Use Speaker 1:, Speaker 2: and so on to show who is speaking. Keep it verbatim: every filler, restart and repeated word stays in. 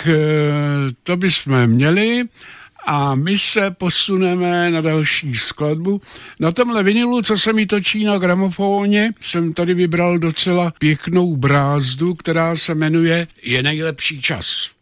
Speaker 1: Tak to bychom měli a my se posuneme na další skladbu. Na tomhle vinilu, co se mi točí na gramofóně, jsem tady vybral docela pěknou brázdu, která se jmenuje Je nejlepší čas.